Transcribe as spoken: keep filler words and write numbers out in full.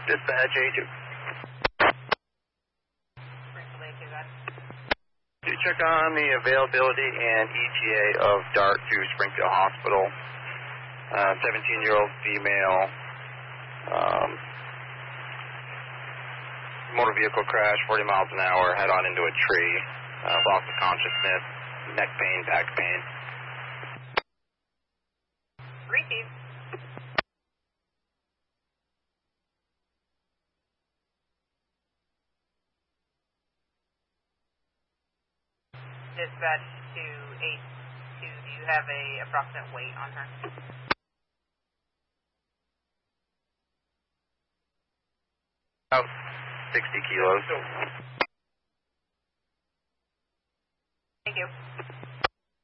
Dispatch A two. Do check on the availability and E T A of DART to Springfield Hospital. Uh, seventeen-year-old female. Um, motor vehicle crash, forty miles an hour, head on into a tree. Uh, loss of consciousness, neck pain, back pain. Receive. Dispatch to eight two, do you have a approximate weight on her? About sixty kilos. Thank you.